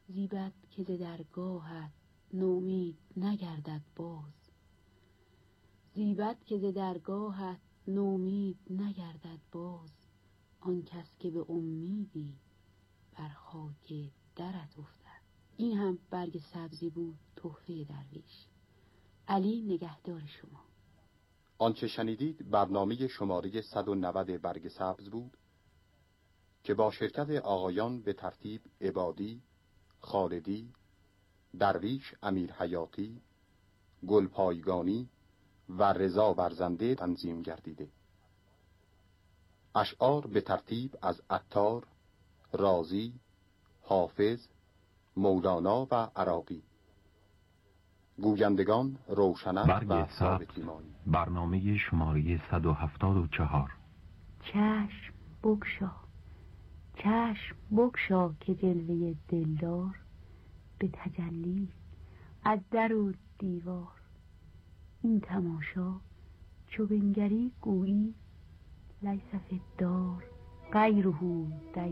زیبد که ز درگاهت نومید نگردد باز. زیبد که ز درگاهت نومید نگردد باز. آن کس که به امیدی بر خاک درت افتد. این هم برگ سبزی بود، تحفه درویش. علی نگهدار شما. آنچه شنیدید برنامه شماره 190 برگ سبز بود که با شرکت آقایان به ترتیب عبادی، خالدی، درویش امیر حیاتی، گلپایگانی و رضا برزنده تنظیم گردیده. اشعار به ترتیب از عطار، رازی، حافظ، مولانا و عراقی. گویندگان روشنک و ثابت ایمانی. برنامه شماره 174. چشم بگشا، چشم بگشا که جلوه دلدار به تجلی از در و دیوار. این تماشا چو بنگری گویی لیس فی الدار غیره